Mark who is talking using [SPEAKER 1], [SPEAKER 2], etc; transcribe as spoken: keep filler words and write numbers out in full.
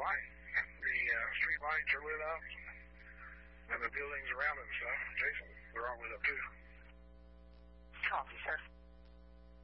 [SPEAKER 1] light. The uh, street lights are lit up, and the buildings around it and stuff. Jason, they're all lit up too.
[SPEAKER 2] Copy, sir.